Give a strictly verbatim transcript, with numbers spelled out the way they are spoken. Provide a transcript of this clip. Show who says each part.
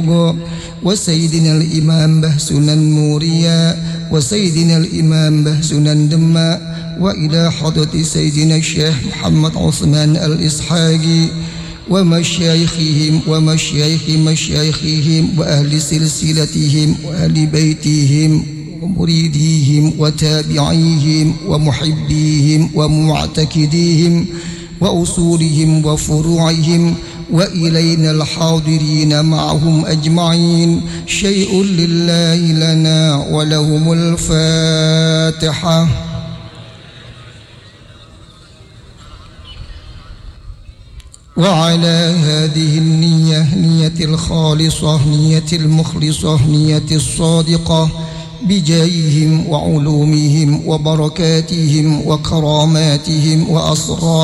Speaker 1: وسيدنا الإمام بهسنا موريا وسيدنا الإمام بهسنا دما وإلى حضرة سيدنا الشيخ محمد عثمان الإسحاقي ومشايخهم ومشايخ مشايخهم وأهل سلسلتهم وأهل بيتهم ومريديهم وتابعيهم ومحبيهم ومعتكديهم وأصولهم وفروعهم وإلينا الحاضرين معهم أجمعين. شيء لله لنا ولهم الفاتحة. وعلى هذه النية نية الخالصة نية المخلصة نية الصادقة بجاههم وعلومهم وبركاتهم وكراماتهم وأسرارهم